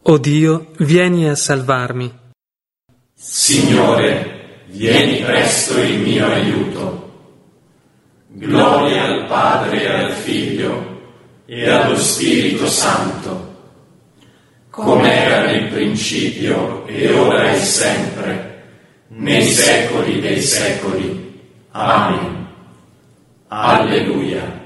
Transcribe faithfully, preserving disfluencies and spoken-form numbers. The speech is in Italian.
O Dio, vieni a salvarmi. Signore, vieni presto in mio aiuto. Gloria al Padre e al Figlio e allo Spirito Santo, come era nel principio e ora e sempre, nei secoli dei secoli. Amen. Alleluia.